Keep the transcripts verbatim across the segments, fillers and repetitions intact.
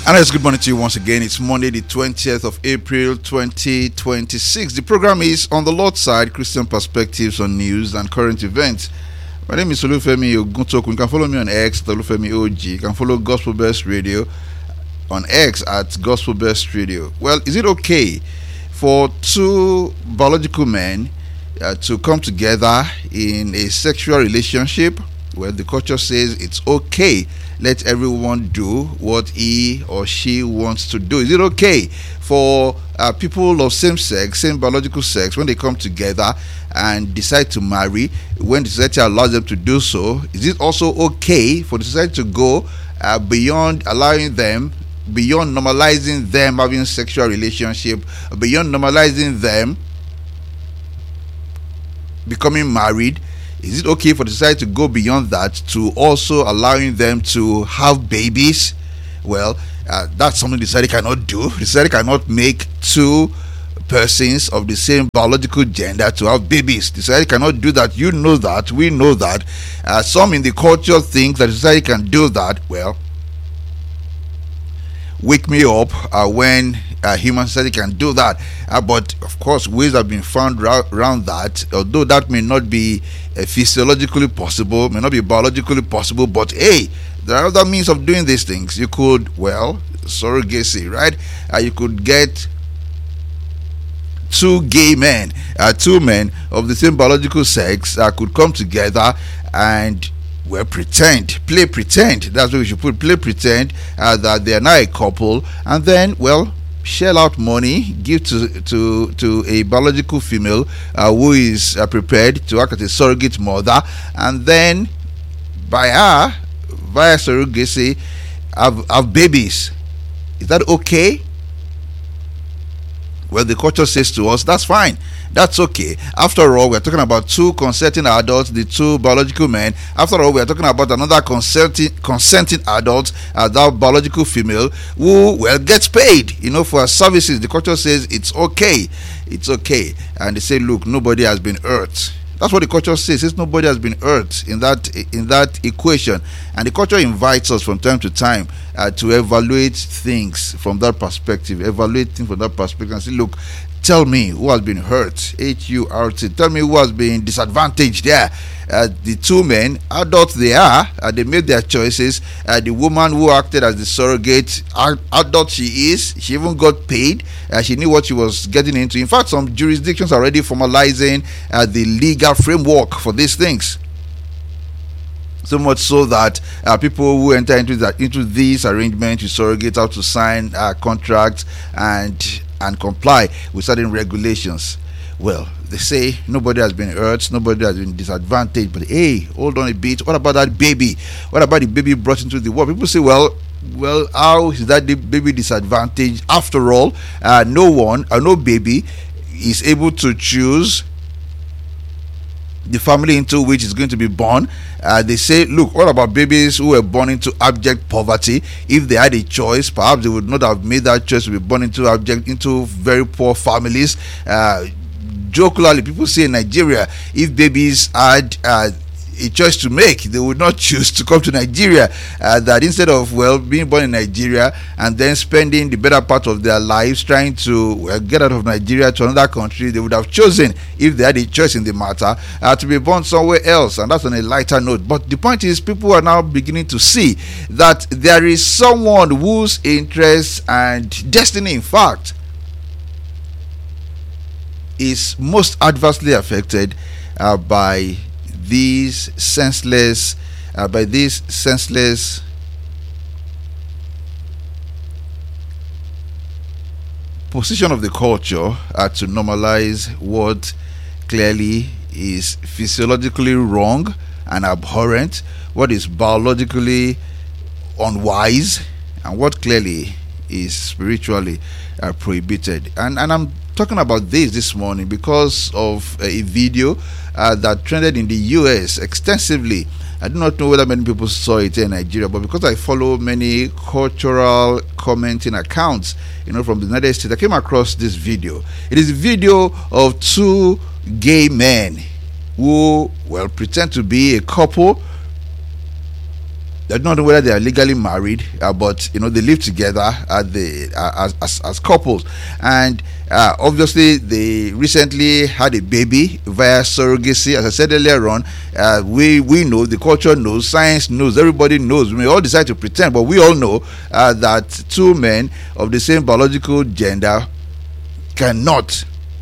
And it's good morning to you once again. It's Monday, the twentieth of April, twenty twenty-six. The program is On the Lord's Side, Christian Perspectives on News and Current Events. My name is Olufemi Oguntokun. You can follow me on X at Olufemi O G. You can follow Gospel Best Radio on X at Gospel Best Radio. Well, is it okay for two biological men uh, to come together in a sexual relationship? Well, the culture says it's okay. Let everyone do what he or she wants to do. Is it okay for uh, people of same sex, same biological sex, when they come together and decide to marry, when the society allows them to do so, is it also okay for the society to go uh, beyond allowing them, beyond normalizing them having sexual relationship, beyond normalizing them becoming married? Is it okay for the society to go beyond that to also allowing them to have babies? Well, uh, that's something the society cannot do. The society cannot make two persons of the same biological gender to have babies. The society cannot do that. You know that. We know that. Uh, some in the culture think that the society can do that. Well, wake me up uh, when uh, human society can do that. Uh, but of course, ways have been found ra- around that. Although that may not be uh, physiologically possible, may not be biologically possible. But hey, there are other means of doing these things. You could, well, surrogacy, right? Uh, you could get two gay men, uh, two men of the same biological sex uh, could come together and well, pretend, play pretend. That's what we should put. Play pretend uh, that they are now a couple, and then, well, shell out money, give to to to a biological female uh, who is uh, prepared to act as a surrogate mother, and then by her, via surrogacy, have, have babies. Is that okay? Well, the culture says to us, that's fine. That's okay. After all, we're talking about two consenting adults, the two biological men. After all, we're talking about another consenting consenting adult, uh, that biological female, who, well, gets paid, you know, for her services. The culture says it's okay. It's okay. And they say, look, nobody has been hurt. That's what the culture says. Says nobody has been hurt in that in that equation, and the culture invites us from time to time uh, to evaluate things from that perspective. Evaluate things from that perspective and say, look, tell me who has been hurt. H U R T. Tell me who has been disadvantaged there. Uh, the two men, adults they are, uh, they made their choices. Uh, the woman who acted as the surrogate, uh, adult she is, she even got paid. Uh, she knew what she was getting into. In fact, some jurisdictions are already formalizing uh, the legal framework for these things. So much so that uh, people who enter into that into these arrangements with surrogates have to sign uh, contracts and and comply with certain regulations. Well, they say nobody has been hurt, nobody has been disadvantaged, but hey, hold on a bit. What about that baby? What about the baby brought into the world? People say, well, well, how is that the baby disadvantaged? After all, uh, no one, uh, no baby is able to choose the family into which is going to be born. Uh, they say, look, what about babies who were born into abject poverty? If they had a choice, perhaps they would not have made that choice to be born into abject, into very poor families. Uh, jocularly, people say in Nigeria, if babies had uh, a choice to make, they would not choose to come to Nigeria. Uh, that instead of, well, being born in Nigeria and then spending the better part of their lives trying to well, get out of Nigeria to another country, they would have chosen, if they had a choice in the matter, uh, to be born somewhere else. And that's on a lighter note. But the point is, people are now beginning to see that there is someone whose interests and destiny, in fact, is most adversely affected uh, by these senseless uh, by this senseless position of the culture uh, to normalize what clearly is physiologically wrong and abhorrent, what is biologically unwise, and what clearly is spiritually uh, prohibited. And and I'm talking about this this morning because of a video uh, that trended in the U S extensively. I do not know whether many people saw it in Nigeria, but because I follow many cultural commenting accounts, you know, from the United States, I came across this video. It is a video of two gay men who, well, pretend to be a couple, I don't know whether they are legally married, uh, but you know they live together at the uh, as, as as couples, and uh, obviously they recently had a baby via surrogacy. As I said earlier on, uh, we we know, the culture knows, science knows, everybody knows. We may all decide to pretend, but we all know uh, that two men of the same biological gender cannot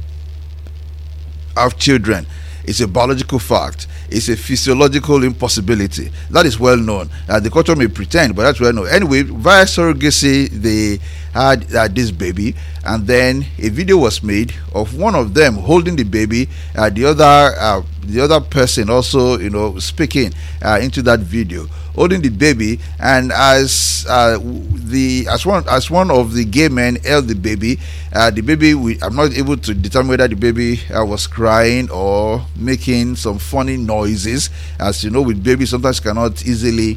have children. It's a biological fact. It's a physiological impossibility. That is well known. Uh, the culture may pretend, but that's well known. Anyway, via surrogacy, they had uh, this baby, and then a video was made of one of them holding the baby, uh, the other uh, the other person also, you know, speaking uh, into that video, holding the baby, and as uh, the as one as one of the gay men held the baby, uh, the baby, we, I'm not able to determine whether the baby uh, was crying or making some funny noises. As you know, with babies, sometimes you cannot easily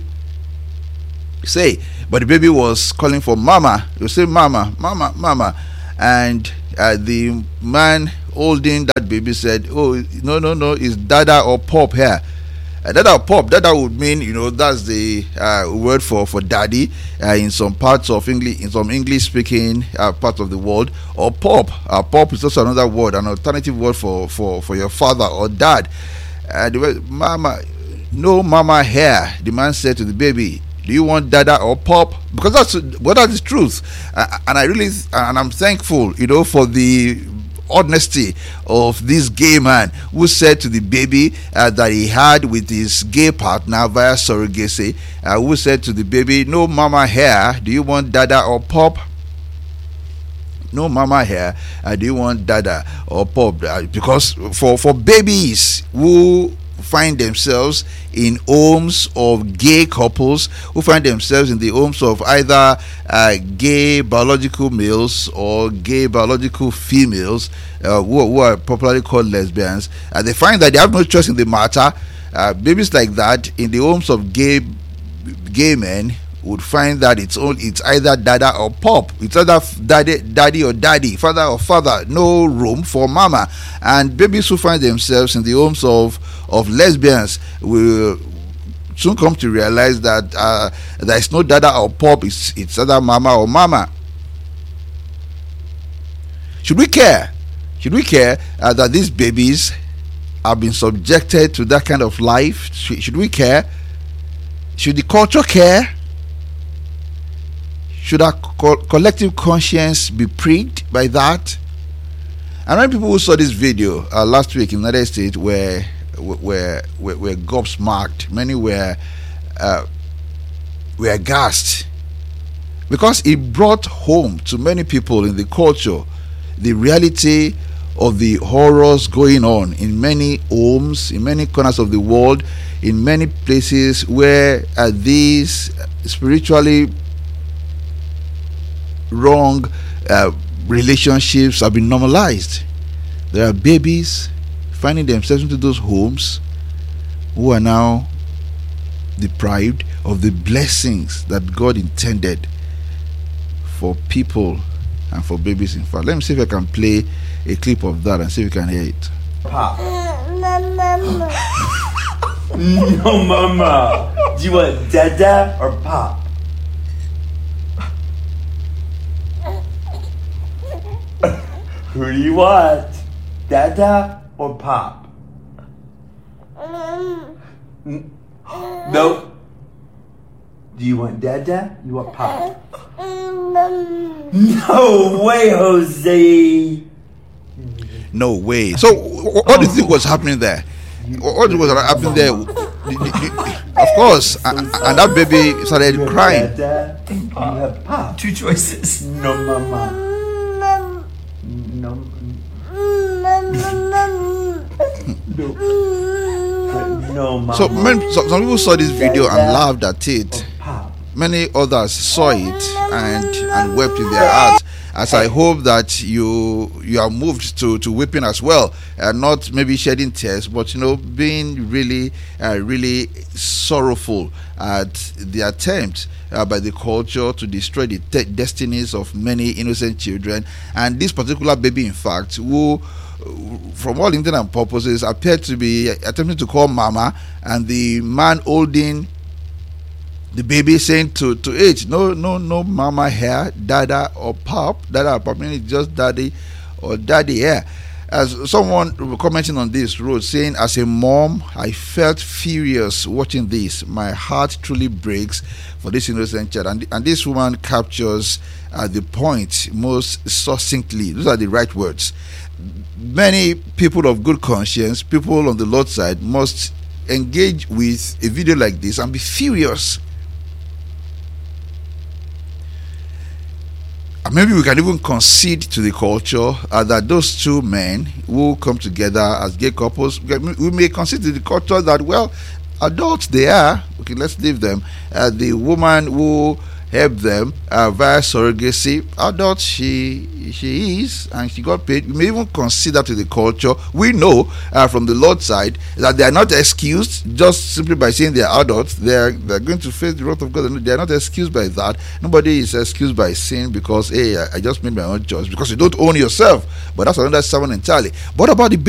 say, but the baby was calling for mama. You say mama, mama, mama, and uh, the man holding that baby said, "Oh, no, no, no, it's dada or pop here." Uh, dada or pop, dada would mean, you know, that's the uh, word for for daddy uh, in some parts of English, in some English speaking uh, part of the world. Or pop, uh, pop is also another word, an alternative word for for for your father or dad. Uh, the word mama, no mama here. The man said to the baby, "Do you want dada or pop?" Because that's what that is truth, uh, and I really and I'm thankful, you know, for the honesty of this gay man who said to the baby uh, that he had with his gay partner via surrogacy, uh, who said to the baby, "No mama here. Do you want dada or pop?" No mama here. Uh, do you want dada or pop? Uh, because for for babies who find themselves in homes of gay couples, who find themselves in the homes of either uh, gay biological males or gay biological females, uh, who, who are popularly called lesbians, and uh, they find that they have no choice in the matter. Uh, babies like that in the homes of gay gay men would find that it's all it's either dada or pop. It's either daddy, daddy or daddy, father or father. No room for mama. And babies who find themselves in the homes of of lesbians will soon come to realize that uh, there is no dada or pop. It's it's either mama or mama. Should we care? Should we care uh, that these babies have been subjected to that kind of life? Should, should we care? Should the culture care? Should our co- collective conscience be pricked by that? And many people who saw this video uh, last week in the United States were were were, were gobsmacked. Many were uh, were aghast, because it brought home to many people in the culture the reality of the horrors going on in many homes, in many corners of the world, in many places where uh, these spiritually wrong uh, relationships have been normalized. There are babies finding themselves into those homes who are now deprived of the blessings that God intended for people and for babies. In fact, let me see if I can play a clip of that and see if you can hear it. Pop. No, mama. Do you want dada or pop? Who do you want? Dada or pop? N- no. Do you want dada? You want pop? No way, Jose. No way. So, wh- what do you think was happening there? What was happening there? Of course, and, and that baby started crying. Dada, you have pop. Two choices. No, mama. No. No. No, mama. So, many, so some people saw this video and laughed at it. Pop. Many others saw it and and wept in their hearts. As I hope that you you are moved to to weeping as well, and not maybe shedding tears, but you know, being really uh, really sorrowful at the attempt uh, by the culture to destroy the te- destinies of many innocent children, and this particular baby, in fact, who, from all intents and purposes, appeared to be attempting to call mama, and the man holding The baby saying to to it, no, no, no, mama here, dada or pop, dada or pop, meaning just daddy or daddy here. As someone commenting on this wrote, saying, as a mom, I felt furious watching this. My heart truly breaks for this innocent child. And, and this woman captures uh, the point most succinctly. Those are the right words. Many people of good conscience, people on the Lord's side, must engage with a video like this and be furious. Maybe we can even concede to the culture uh, that those two men who come together as gay couples, we may concede to the culture that, well, adults they are, okay, let's leave them. Uh, the woman who helped them uh, via surrogacy, adult she she is, and she got paid. We may even consider to the culture. We know uh, from the Lord's side that they are not excused just simply by saying they are adults. They are they are going to face the wrath of God. They are not excused by that. Nobody is excused by sin because, hey, I, I just made my own choice, because you don't own yourself. But that's another sermon entirely. What about the